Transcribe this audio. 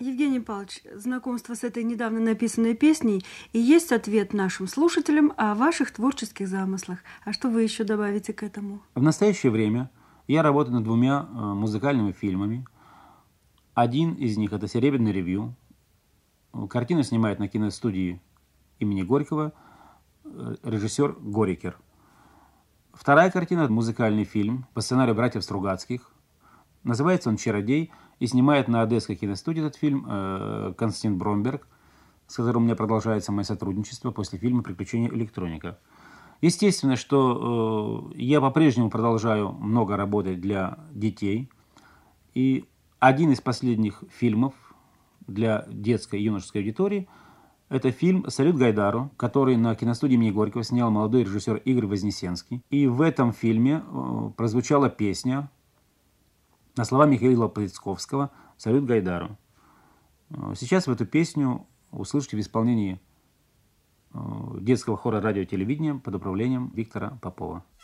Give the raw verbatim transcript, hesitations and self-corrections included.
Евгений Павлович, знакомство с этой недавно написанной песней и есть ответ нашим слушателям о ваших творческих замыслах. А что вы еще добавите к этому? В настоящее время я работаю над двумя музыкальными фильмами. Один из них – это «Серебряный ревью». Картину снимает на киностудии имени Горького режиссер Горикер. Вторая картина – музыкальный фильм по сценарию братьев Стругацких. Называется он «Чародей», и снимает на Одесской киностудии этот фильм э, Константин Бромберг, с которым у меня продолжается мое сотрудничество после фильма «Приключения электроника». Естественно, что э, я по-прежнему продолжаю много работать для детей. И один из последних фильмов для детской и юношеской аудитории – это фильм «Салют Гайдару», который на киностудии имени Горького снял молодой режиссер Игорь Вознесенский. И в этом фильме э, прозвучала песня на слова Михаила Плецковского «Салют Гайдару». Сейчас в эту песню услышите в исполнении детского хора радио-телевидения под управлением Виктора Попова.